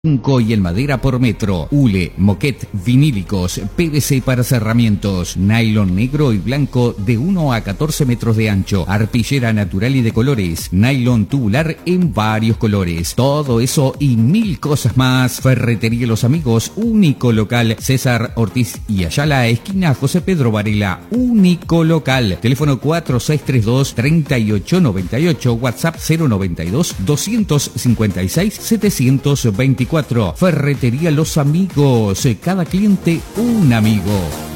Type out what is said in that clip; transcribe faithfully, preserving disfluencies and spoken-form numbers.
y en madera por metro, hule, moquet, vinílicos, P V C para cerramientos, nylon negro y blanco de uno a catorce metros de ancho, arpillera natural y de colores, nylon tubular en varios colores, todo eso y mil cosas más. Ferretería Los Amigos, único local, César Ortiz y Ayala, esquina José Pedro Varela, único local, teléfono cuatro seis tres dos, tres ocho nueve ocho, WhatsApp cero noventa y dos, doscientos cincuenta y seis, setecientos veinticuatro. Ferretería Los Amigos, cada cliente un amigo.